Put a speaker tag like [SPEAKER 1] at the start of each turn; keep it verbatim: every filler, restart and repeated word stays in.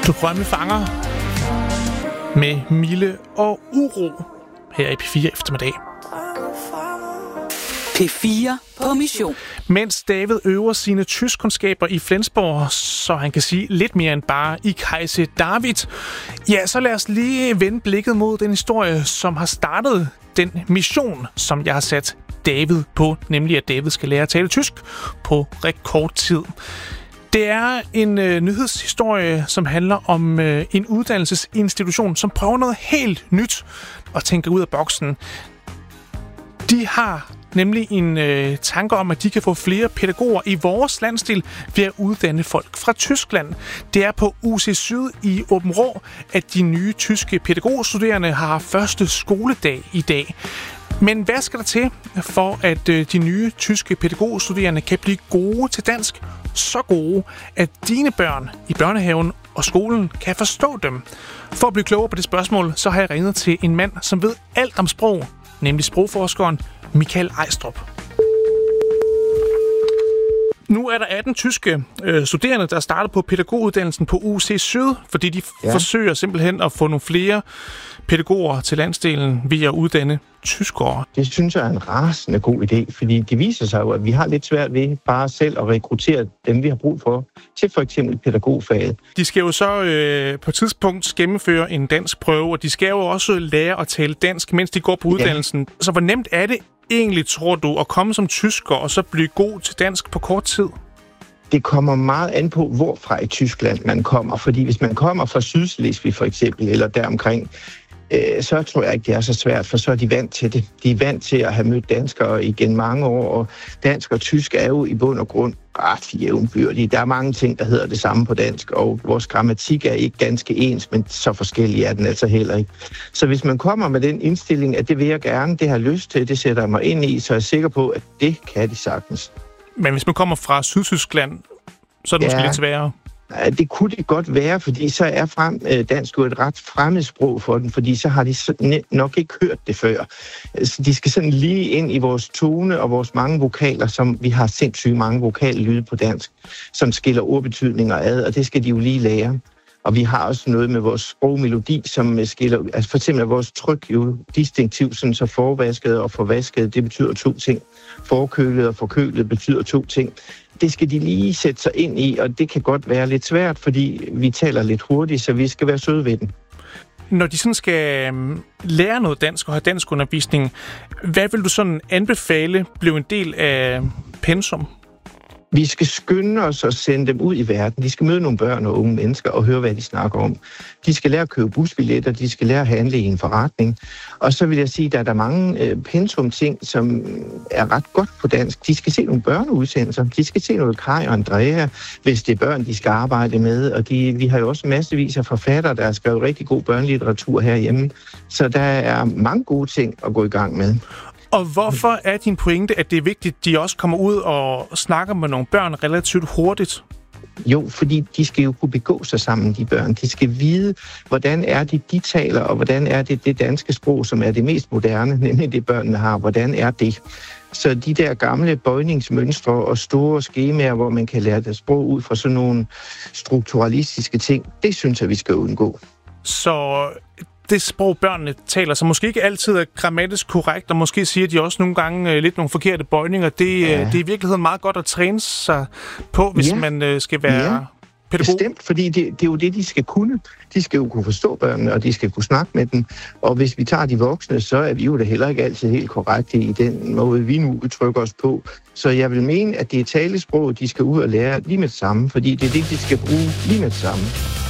[SPEAKER 1] Du Drømme fanger med Mille og Uro her i P fire eftermiddag.
[SPEAKER 2] P fire på mission.
[SPEAKER 1] Mens David øver sine tyskkundskaber i Flensborg, så han kan sige lidt mere end bare i Kejse David, ja, så lad os lige vende blikket mod den historie, som har startet den mission, som jeg har sat David på, nemlig at David skal lære at tale tysk på rekordtid. Det er en øh, nyhedshistorie, som handler om øh, en uddannelsesinstitution, som prøver noget helt nyt og tænker ud af boksen. De har nemlig en øh, tanke om, at de kan få flere pædagoger i vores landsdel ved at uddanne folk fra Tyskland. Det er på U C Syd i Aabenraa, at de nye tyske pædagogstuderende har første skoledag i dag. Men hvad skal der til, for at øh, de nye tyske pædagogstuderende kan blive gode til dansk? Så gode, at dine børn i børnehaven og skolen kan forstå dem. For at blive klogere på det spørgsmål, så har jeg ringet til en mand, som ved alt om sprog, nemlig sprogforskeren Michael Ejstrup. Nu er der atten tyske øh, studerende, der er startet på pædagoguddannelsen på U C Syd, fordi de ja. forsøger simpelthen at få nogle flere pædagoger til landsdelen ved at uddanne tyskere.
[SPEAKER 3] Det synes jeg er en rasende god idé, fordi det viser sig jo, at vi har lidt svært ved bare selv at rekruttere dem, vi har brug for, til for eksempel pædagogfaget.
[SPEAKER 1] De skal jo så øh, på et tidspunkt gennemføre en dansk prøve, og de skal jo også lære at tale dansk, mens de går på uddannelsen. Ja. Så hvor nemt er det egentlig, tror du, at komme som tysker og så blive god til dansk på kort tid?
[SPEAKER 3] Det kommer meget an på, hvorfra i Tyskland man kommer. Fordi hvis man kommer fra Sydslesvig for eksempel, eller deromkring, øh, så tror jeg ikke, det er så svært, for så er de vant til det. De er vant til at have mødt danskere igen mange år, og dansk og tysk er jo i bund og grund ret jævnbyrdige. Der er mange ting, der hedder det samme på dansk, og vores grammatik er ikke ganske ens, men så forskellig er den altså heller ikke. Så hvis man kommer med den indstilling, at det vil jeg gerne, det har jeg lyst til, det sætter jeg mig ind i, så er jeg sikker på, at det kan de sagtens.
[SPEAKER 1] Men hvis man kommer fra Sydtyskland, så er det ja. måske lidt sværere.
[SPEAKER 3] Det kunne det godt være, fordi så er frem, dansk jo et ret fremmedsprog for den, fordi så har de nok ikke hørt det før. Så de skal sådan lige ind i vores tone og vores mange vokaler, som vi har sindssygt mange vokallyde på dansk, som skiller ordbetydninger ad, og det skal de jo lige lære. Og vi har også noget med vores sprogmelodi, som skiller, altså for eksempel er vores tryk jo distinktivt, sådan så forvasket og forvasket, det betyder to ting. Forkølet og forkølet betyder to ting. Det skal de lige sætte sig ind i, og det kan godt være lidt svært, fordi vi taler lidt hurtigt, så vi skal være søde ved den.
[SPEAKER 1] Når de sådan skal lære noget dansk og have danskundervisning, hvad vil du sådan anbefale blev en del af pensum?
[SPEAKER 3] Vi skal skynde os og sende dem ud i verden. De skal møde nogle børn og unge mennesker og høre, hvad de snakker om. De skal lære at købe busbilletter, de skal lære at handle i en forretning. Og så vil jeg sige, at der er der mange øh, pensum-ting, som er ret godt på dansk. De skal se nogle børneudsendelser. De skal se noget Kaj og Andrea, hvis det er børn, de skal arbejde med. Og de, vi har jo også massevis af forfattere, der har skrevet rigtig god børnelitteratur herhjemme. Så der er mange gode ting at gå i gang med.
[SPEAKER 1] Og hvorfor er din pointe, at det er vigtigt, at de også kommer ud og snakker med nogle børn relativt hurtigt?
[SPEAKER 3] Jo, fordi de skal jo kunne begå sig sammen, de børn. De skal vide, hvordan er det, de taler, og hvordan er det det danske sprog, som er det mest moderne, nemlig det børnene har. Hvordan er det? Så de der gamle bøjningsmønstre og store skemaer, hvor man kan lære det sprog ud fra sådan nogle strukturalistiske ting, det synes jeg, vi skal undgå.
[SPEAKER 1] Så det sprog, børnene taler, som måske ikke altid er grammatisk korrekt, og måske siger de også nogle gange lidt nogle forkerte bøjninger, det, ja. det er i virkeligheden meget godt at træne sig på, hvis ja. man skal være ja. pædagog.
[SPEAKER 3] Bestemt, fordi det, det er jo det, de skal kunne. De skal jo kunne forstå børnene, og de skal kunne snakke med dem. Og hvis vi tager de voksne, så er vi jo da heller ikke altid helt korrekte i den måde, vi nu udtrykker os på. Så jeg vil mene, at det er talesprog, de skal ud og lære lige med det samme, fordi det er det, de skal bruge lige med det samme.